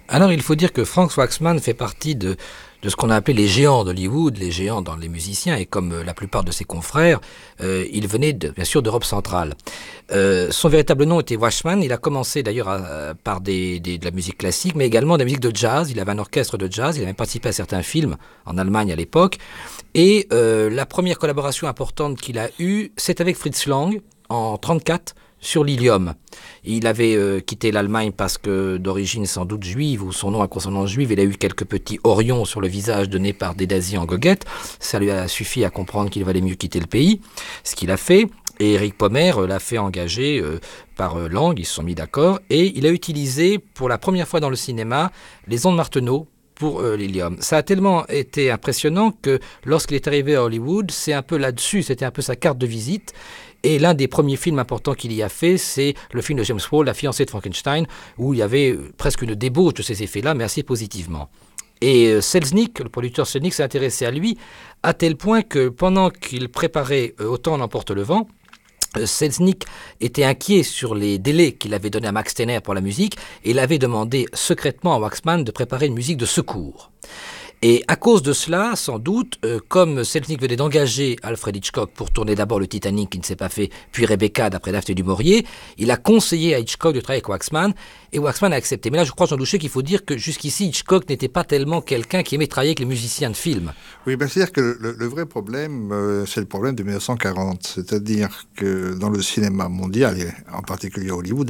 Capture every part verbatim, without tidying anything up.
Alors il faut dire que Frank Waxman fait partie de, de ce qu'on a appelé les géants d'Hollywood, les géants dans les musiciens, et comme euh, la plupart de ses confrères, euh, il venait de, bien sûr d'Europe centrale. Euh, son véritable nom était Waxman, il a commencé d'ailleurs à, par des, des, de la musique classique, mais également de la musique de jazz, il avait un orchestre de jazz, il avait même participé à certains films en Allemagne à l'époque, et euh, la première collaboration importante qu'il a eue, c'est avec Fritz Lang, en trente-quatre, sur l'Ilium. Il avait euh, quitté l'Allemagne parce que d'origine sans doute juive, ou son nom à consonance juive, il a eu quelques petits orions sur le visage donnés par des nazis en goguette. Ça lui a suffi à comprendre qu'il valait mieux quitter le pays, ce qu'il a fait. Et Eric Pommer euh, l'a fait engager euh, par euh, Lang, ils se sont mis d'accord, et il a utilisé pour la première fois dans le cinéma les ondes Martenot pour euh, l'Ilium. Ça a tellement été impressionnant que lorsqu'il est arrivé à Hollywood, c'est un peu là-dessus, c'était un peu sa carte de visite. Et l'un des premiers films importants qu'il y a fait, c'est le film de James Whale, La fiancée de Frankenstein, où il y avait presque une débauche de ces effets-là, mais assez positivement. Et Selznick, le producteur Selznick, s'est intéressé à lui, à tel point que pendant qu'il préparait Autant n'emporte le vent, Selznick était inquiet sur les délais qu'il avait donnés à Max Steiner pour la musique, et il avait demandé secrètement à Waxman de préparer une musique de secours. Et à cause de cela, sans doute, euh, comme Selznick venait d'engager Alfred Hitchcock pour tourner d'abord le Titanic qui ne s'est pas fait, puis Rebecca d'après Daphné du Maurier, il a conseillé à Hitchcock de travailler avec Waxman, et Waxman a accepté. Mais là, je crois, Jean Douchet, qu'il faut dire que jusqu'ici, Hitchcock n'était pas tellement quelqu'un qui aimait travailler avec les musiciens de film. Oui, ben c'est-à-dire que le, le vrai problème, euh, c'est le problème de mille neuf cent quarante. C'est-à-dire que dans le cinéma mondial, et en particulier à Hollywood,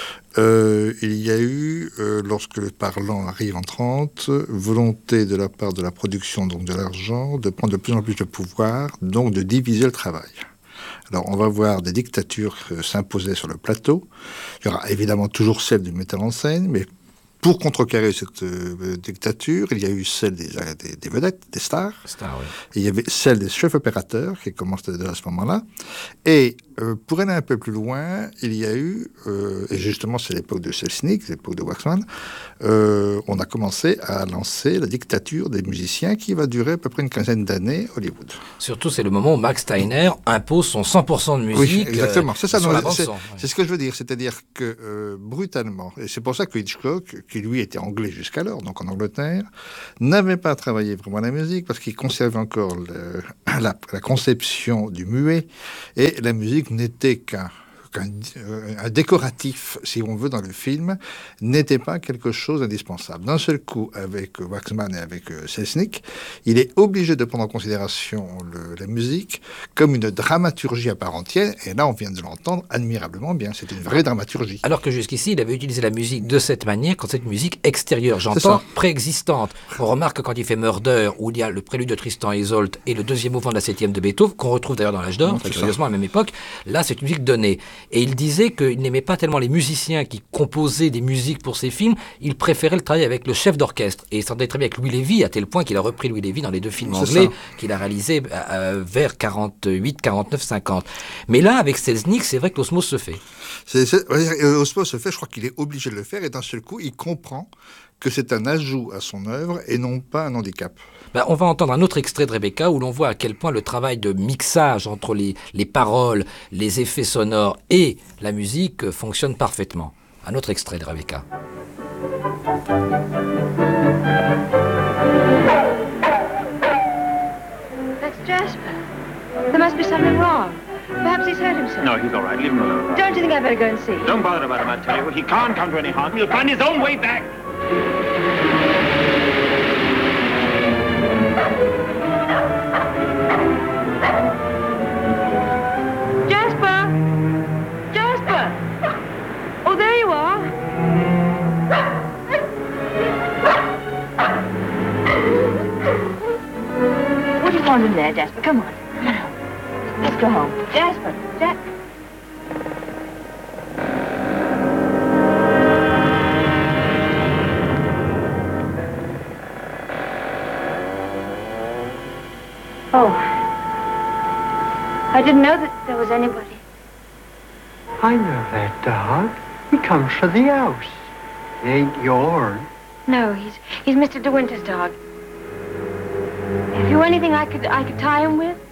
euh, il y a eu, euh, lorsque le parlant arrive en trente, volonté de la part de la production, donc de l'argent, de prendre de plus en plus de pouvoir, donc de diviser le travail. Alors, on va voir des dictatures euh, s'imposer sur le plateau. Il y aura évidemment toujours celle du metteur en scène, mais pour contrecarrer cette euh, dictature, il y a eu celle des, des, des vedettes, des stars. Stars, oui. Et il y avait celle des chefs opérateurs, qui commencent à ce moment-là. Et euh, pour aller un peu plus loin, il y a eu, euh, et justement c'est l'époque de Selznick, l'époque de Waxman, euh, on a commencé à lancer la dictature des musiciens qui va durer à peu près une quinzaine d'années à Hollywood. Surtout, c'est le moment où Max Steiner impose son cent pour cent de musique. Oui, exactement. Euh, c'est ça. sur Non, la c'est, bande-son, c'est ce que je veux dire. C'est-à-dire que euh, brutalement, et c'est pour ça que Hitchcock, qui lui était anglais jusqu'alors, donc en Angleterre, n'avait pas travaillé vraiment la musique parce qu'il conservait encore le, la, la conception du muet, et la musique n'était qu'un qu'un euh, un décoratif, si on veut, dans le film, n'était pas quelque chose d'indispensable. D'un seul coup, avec Waxman et avec euh, Selznick, il est obligé de prendre en considération le, la musique comme une dramaturgie à part entière, et là, on vient de l'entendre admirablement bien. C'est une vraie dramaturgie. Alors que jusqu'ici, il avait utilisé la musique de cette manière, quand c'est une musique extérieure, j'entends, préexistante. On remarque que quand il fait Murder, où il y a le prélude de Tristan et Isolde et le deuxième mouvement de la septième de Beethoven, qu'on retrouve d'ailleurs dans l'âge d'or, très curieusement à la même époque, là, c'est une musique donnée. Et il disait qu'il n'aimait pas tellement les musiciens qui composaient des musiques pour ses films, il préférait le travail avec le chef d'orchestre. Et il s'entendait très bien avec Louis Lévy, à tel point qu'il a repris Louis Lévy dans les deux films anglais qu'il a réalisés euh, vers quarante-huit, quarante-neuf, cinquante. Mais là, avec Selznick, c'est vrai que l'osmose se fait. C'est, c'est, l'osmose se fait, je crois qu'il est obligé de le faire, et d'un seul coup, il comprend que c'est un ajout à son œuvre et non pas un handicap. Ben, on va entendre un autre extrait de Rebecca où l'on voit à quel point le travail de mixage entre les, les paroles, les effets sonores et la musique fonctionne parfaitement. Un autre extrait de Rebecca. That's Jasper. There must be something wrong. Perhaps he's hurt himself. No, he's all right. Leave him alone. Don't you think I'd better go and see? Don't bother about him, I tell you. He can't come to any harm. He'll find his own way back. Jasper! Jasper! Oh, there you are. What do you want in there, Jasper? Come on. Let's go home. Jasper! Jasper! Oh. I didn't know that there was anybody. I know that dog. He comes for the house. It ain't yours. No, he's he's Mister De Winter's dog. Have you anything I could I could tie him with?